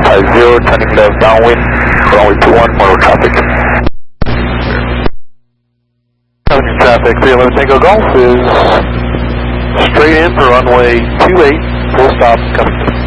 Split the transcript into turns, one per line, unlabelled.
150, turning left downwind, runway 21, motor traffic.
Traffic 311 Tango Golf is straight in for runway 28, full stop, coming.